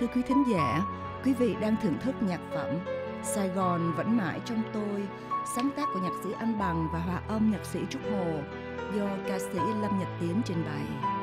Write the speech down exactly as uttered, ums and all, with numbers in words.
Thưa quý thính giả, quý vị đang thưởng thức nhạc phẩm Sài Gòn vẫn mãi trong tôi, sáng tác của nhạc sĩ Anh Bằng và hòa âm nhạc sĩ Trúc Hồ, do ca sĩ Lâm Nhật Tiến trình bày.